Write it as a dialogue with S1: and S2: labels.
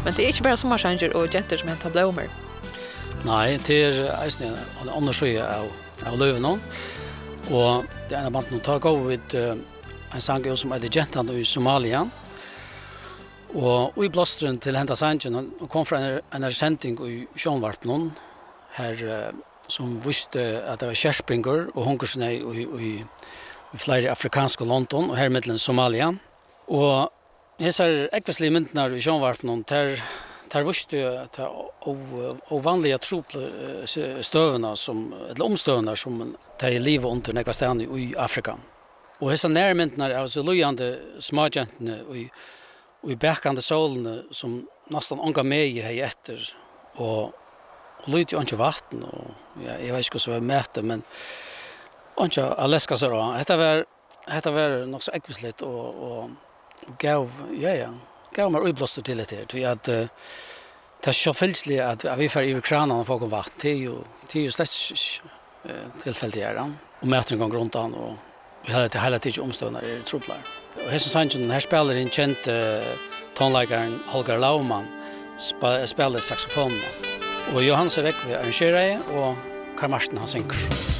S1: Men det är inte bara sommarsanger och jenter som hämtar blommor.
S2: Nej, det är en annan sida av löven. Och det är en band som tar gå vid en sång som heter Gentan i Somalia. Och i blåstren till hända sangen kom från en sändning i Sjönvarpen här som visste att det var kärspinger och hungersnöd i flera afrikanska London och här mellan Somalia. Och dessa ekvisliga myndnar i Sjönvarpen där visste att ovanliga stövna som eller omstövna som tar i liv under några ställen i Afrika. Och dessa närmyndnar är så lojande smågentene och i bäckande solen som nästan ångar med i efter och lite inte vatten och jag vet inte så vad mäter men inte alaska så då. Det var nog så ekvisligt och gav mig uppblåst till det till att det är så fältsligt att vi får i kranen och få vatten det är ju slätt tillfälligt här och mäter en gång runt han och vi hade hela tiden omstående är trupplar. Och här sangen här spelar en känd tonläggaren Holger Laumann spelar saxofon och Johannes Rekve arrangerar och Karl Marsten han synger.